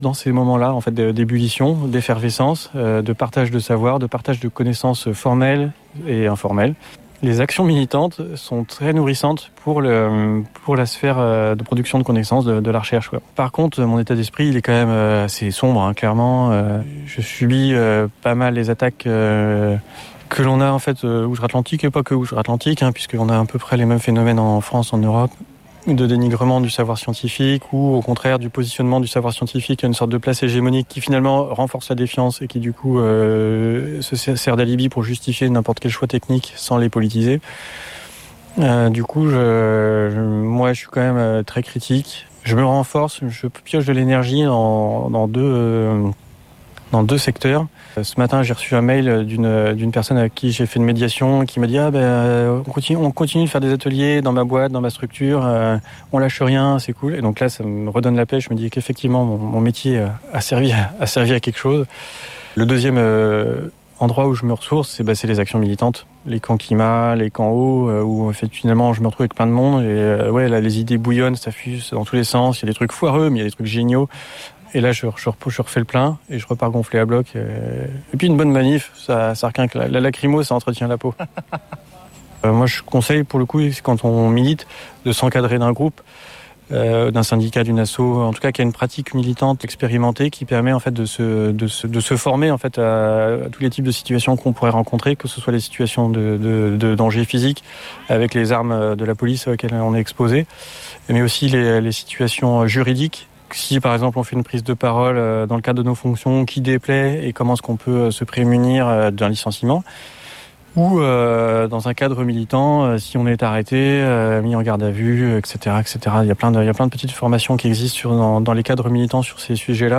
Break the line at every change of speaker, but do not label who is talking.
Dans ces moments-là, en fait, d'ébullition, d'effervescence, de partage de savoir, de partage de connaissances formelles et informelles. Les actions militantes sont très nourrissantes pour la sphère de production de connaissances de la recherche, quoi. Par contre, mon état d'esprit, il est quand même assez sombre, hein, clairement. Je subis pas mal les attaques que l'on a en fait outre-Atlantique, et pas que outre-Atlantique, hein, puisqu'on a à peu près les mêmes phénomènes en France, en Europe, de dénigrement du savoir scientifique ou au contraire du positionnement du savoir scientifique à une sorte de place hégémonique qui finalement renforce la défiance et qui du coup se sert d'alibi pour justifier n'importe quel choix technique sans les politiser. Du coup, moi je suis quand même très critique. Je me renforce, je pioche de l'énergie dans deux secteurs. Ce matin, j'ai reçu un mail d'une personne avec qui j'ai fait une médiation qui m'a dit on continue de faire des ateliers dans ma boîte, dans ma structure, on lâche rien, c'est cool. Et donc là, ça me redonne la pêche. Je me dis qu'effectivement, mon métier a servi à quelque chose. Le deuxième endroit où je me ressource, c'est les actions militantes, les camps climat, les camps eau, où finalement je me retrouve avec plein de monde. Et là, les idées bouillonnent, ça fuse dans tous les sens. Il y a des trucs foireux, mais il y a des trucs géniaux. Et là, je refais le plein et je repars gonflé à bloc. Et puis une bonne manif, ça requinque. La lacrymo, ça entretient la peau. Moi, je conseille, pour le coup, quand on milite, de s'encadrer d'un groupe, d'un syndicat, d'une asso, en tout cas qui a une pratique militante expérimentée qui permet en fait de se former en fait à tous les types de situations qu'on pourrait rencontrer, que ce soit les situations de danger physique avec les armes de la police auxquelles on est exposé, mais aussi les situations juridiques. Si par exemple on fait une prise de parole dans le cadre de nos fonctions qui déplaît et comment est-ce qu'on peut se prémunir d'un licenciement, ou dans un cadre militant si on est arrêté, mis en garde à vue, etc., etc. Il y a plein de petites formations qui existent dans les cadres militants sur ces sujets-là.